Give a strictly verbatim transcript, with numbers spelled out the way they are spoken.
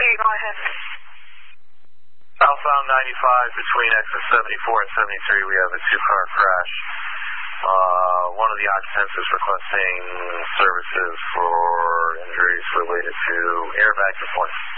go ahead. Southbound ninety-five between exit seventy-four and seventy-three, we have a two-car crash. Uh, one of the occupants is requesting services for injuries related to airbag deployment.